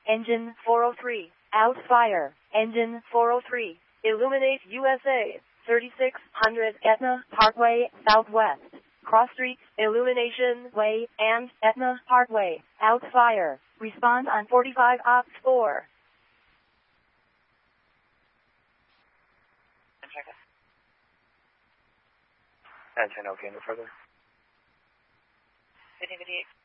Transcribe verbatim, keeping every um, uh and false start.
Engine four oh three. Out fire. Engine four oh three. Illuminate U S A. thirty-six hundred Etna Parkway, Southwest. Cross Street, Illumination Way, and Etna Parkway. Out fire. Respond on forty-five ops four. And ten, okay, no further. fifteen fifty-eight.